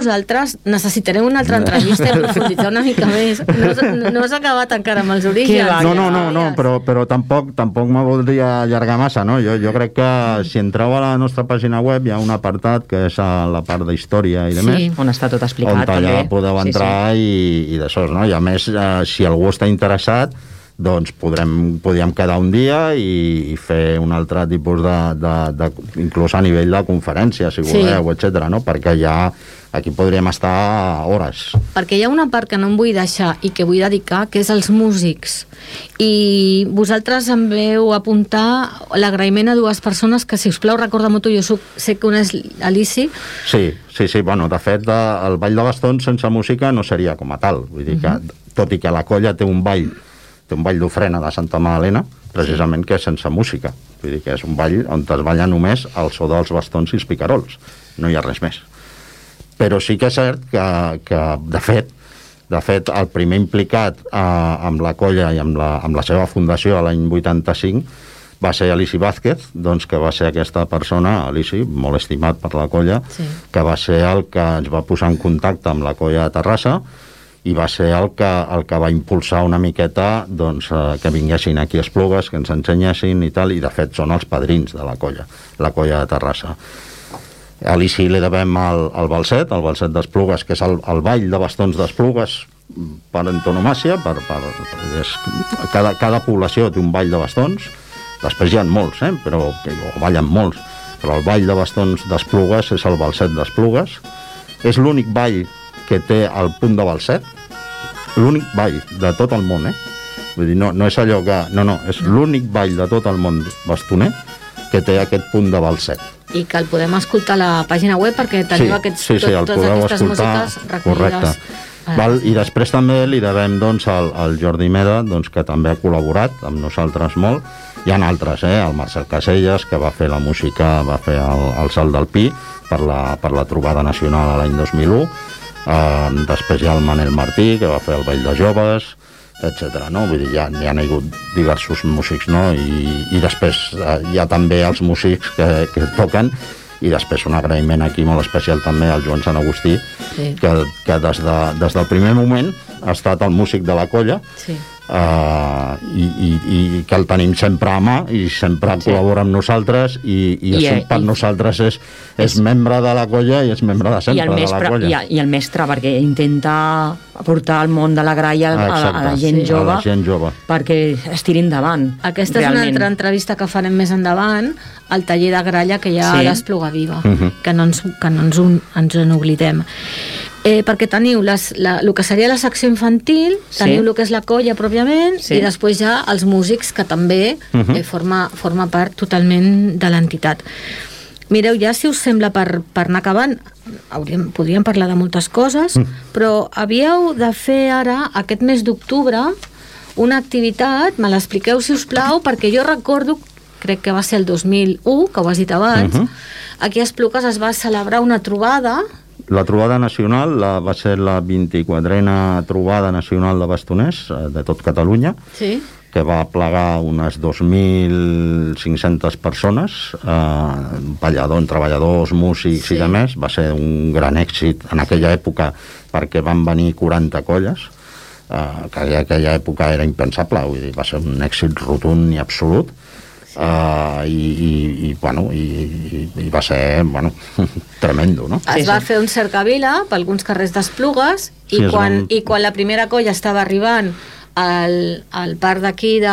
vosaltres necessitarem una altra entrevista i profunditzar una mica més. No has acabat encara amb els orígens. No, però tampoc me voldria allargar massa, no? Jo crec que si entreu a la nostra pàgina web hi ha un apartat que és a la part d'història i de més. Sí, on està tot explicat. On allà podeu entrar i d'això, no? I a més, si algú està interessat, doncs podríem quedar un dia i fer un altre tipus inclús a nivell de conferència, si voleu, etc., no? Perquè ja aquí podríem estar hores. Perquè hi ha una part que no em vull deixar i que vull dedicar, que és els músics. I vosaltres em veu apuntar l'agraïment a dues persones que, si us plau, recorda-m'ho tu, jo sé que una és Alici. Sí, bueno, de fet, el Ball de Bastons sense música no seria com a tal. Vull dir que, tot i que la colla té un ball d'ofrena de Santa Magdalena, precisament que és sense música. Vull dir que és un ball on es balla només el so dels bastons i els picarols. No hi ha res més. Però sí que és cert que de fet, el primer implicat amb la colla i amb la seva fundació l'any 85 va ser Alici Vázquez, doncs, que va ser aquesta persona, Alici, molt estimat per la colla, que va ser el que ens va posar en contacte amb la colla de Terrassa i va ser el que va impulsar una miqueta, doncs, que vinguessin aquí a Esplugues, que ens ensenyessin i tal, i de fet són els padrins de la colla de Terrassa. A Alici li devem el balset d'Esplugues, que és el ball de bastons d'Esplugues per antonomàcia, cada població té un ball de bastons, després hi ha molts, però ballen molts, però el ball de bastons d'Esplugues és el balset d'Esplugues, és l'únic ball que té el punt de balset, l'únic ball de tot el món, vull dir, no és allò que... No, és l'únic ball de tot el món bastoner que té aquest punt de balset. I que el podem escoltar a la pàgina web perquè teniu totes aquestes músiques recollides. I després també li devem al Jordi Meda, que també ha col·laborat amb nosaltres molt. Hi ha altres, el Marcel Caselles, que va fer la música, va fer el Salt del Pi per la trobada nacional a l'any 2001. Després hi ha el Manel Martí, que va fer el Ball de Joves, etc. No? Vull dir, hi ha hagut diversos músics, no? I després hi ha també els músics que toquen, i després un agraïment aquí molt especial també al Joan Sant Agustí, que des del primer moment ha estat el músic de la colla, i que el tenim sempre a mà i sempre col·labora amb nosaltres i per nosaltres és membre de la colla i és membre de sempre de la colla. I el mestre, perquè intenta aportar al món de la gralla a la gent jove perquè es tiri endavant. Aquesta és una altra entrevista que farem més endavant al taller de gralla que hi ha a l'Espluga Viva, que no ens n'oblidem. Perquè teniu el que seria la secció infantil, teniu el que és la colla pròpiament, i després ja els músics, que també forma part totalment de l'entitat. Mireu, ja si us sembla, per anar acabant, podríem parlar de moltes coses, però havíeu de fer ara, aquest mes d'octubre, una activitat, me l'expliqueu si us plau, perquè jo recordo, crec que va ser el 2001, que ho has dit abans, aquí a Esplugues es va celebrar una trobada. La trobada nacional va ser la 24a trobada nacional de bastoners de tot Catalunya, que va plegar unes 2.500 persones, treballadors, músics i demés. Va ser un gran èxit en aquella època perquè van venir 40 colles, que en aquella època era impensable, vull dir, va ser un èxit rotund i absolut. I va ser tremendo, no? Es va fer un cercavila per alguns carrers d'Esplugues i quan la primera colla estava arribant al parc d'aquí de